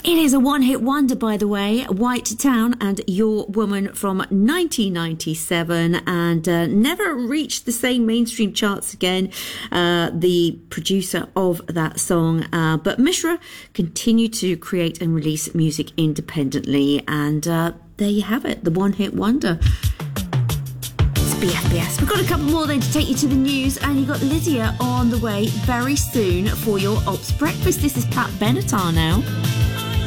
It is a one-hit wonder, by the way, White Town and Your Woman from 1997, and never reached the same mainstream charts again, the producer of that song. But Mishra continued to create and release music independently, and there you have it, the one-hit wonder. It's BFBS. We've got a couple more then to take you to the news, and you've got Lydia on the way very soon for your Ops Breakfast. This is Pat Benatar now.